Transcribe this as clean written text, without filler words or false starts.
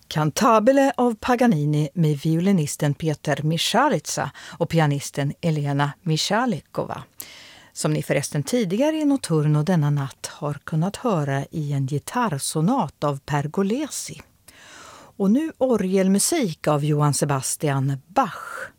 Cantabile av Paganini med violinisten Peter Michalica och pianisten Elena Michalikova, som ni förresten tidigare i Notturno denna natt har kunnat höra i en gitarrsonat av Pergolesi. Och nu orgelmusik av Johann Sebastian Bach.